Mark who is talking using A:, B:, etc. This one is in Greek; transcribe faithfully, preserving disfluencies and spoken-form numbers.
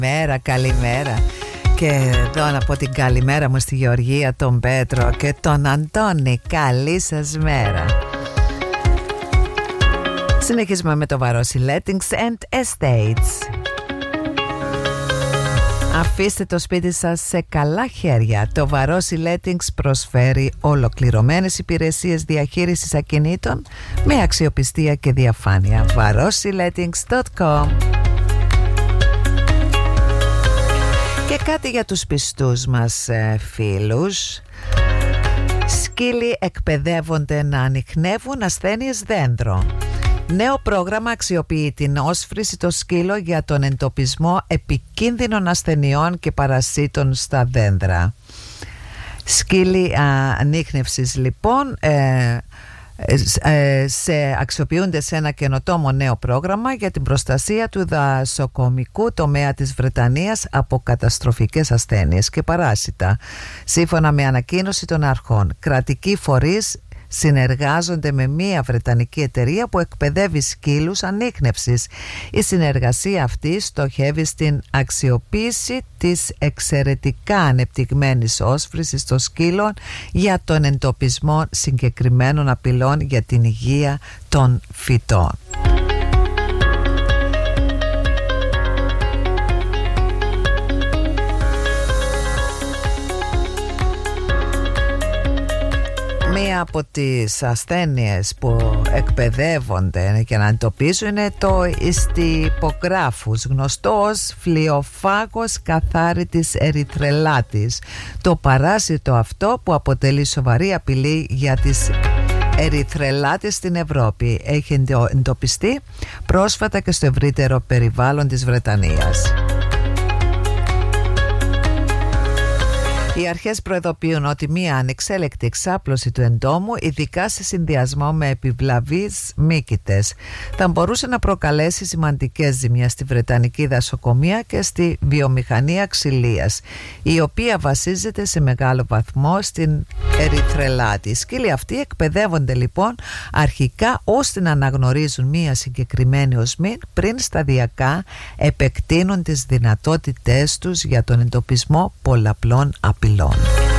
A: Μέρα, καλημέρα. Και εδώ να πω την καλημέρα μου στη Γεωργία, τον Πέτρο και τον Αντώνη. Καλή σας μέρα. Συνεχίζουμε με το Βαρόσι Lettings and Estates. Αφήστε το σπίτι σας σε καλά χέρια. Το Βαρόσι Lettings προσφέρει ολοκληρωμένες υπηρεσίες διαχείρισης ακινήτων με αξιοπιστία και διαφάνεια. βαρόσι λέttινγκς τελεία κομ. Και κάτι για τους πιστούς μας ε, φίλους. Σκύλοι εκπαιδεύονται να ανιχνεύουν ασθένειες δέντρων. Νέο πρόγραμμα αξιοποιεί την όσφρηση το σκύλο για τον εντοπισμό επικίνδυνων ασθενειών και παρασίτων στα δέντρα. Σκύλοι ανίχνευσης λοιπόν ε, ε, σε, αξιοποιούνται σε ένα καινοτόμο νέο πρόγραμμα για την προστασία του δασοκομικού τομέα της Βρετανίας από καταστροφικές ασθένειες και παράσιτα. Σύμφωνα με ανακοίνωση των αρχών, κρατικοί φορείς συνεργάζονται με μια βρετανική εταιρεία που εκπαιδεύει σκύλους ανίχνευσης. Η συνεργασία αυτή στοχεύει στην αξιοποίηση της εξαιρετικά ανεπτυγμένης όσφρησης των σκύλων για τον εντοπισμό συγκεκριμένων απειλών για την υγεία των φυτών. Μία από τις ασθένειες που εκπαιδεύονται για να εντοπίσουν είναι το ιστιπογράφους, γνωστό ως φλοιοφάγος καθάριτης ερυθρελάτης. Το παράσιτο αυτό που αποτελεί σοβαρή απειλή για τις ερυθρελάτες στην Ευρώπη έχει εντοπιστεί πρόσφατα και στο ευρύτερο περιβάλλον της Βρετανίας. Οι αρχές προειδοποιούν ότι μία ανεξέλεκτη εξάπλωση του εντόμου, ειδικά σε συνδυασμό με επιβλαβείς μύκητες, θα μπορούσε να προκαλέσει σημαντικές ζημιές στη Βρετανική δασοκομεία και στη βιομηχανία ξυλίας, η οποία βασίζεται σε μεγάλο βαθμό στην ερυθρελάτη. Οι σκύλοι αυτοί εκπαιδεύονται λοιπόν αρχικά ώστε να αναγνωρίζουν μία συγκεκριμένη οσμή πριν σταδιακά επεκτείνουν τις δυνατότητές τους για τον εντοπισμό πολλαπλών απειλών.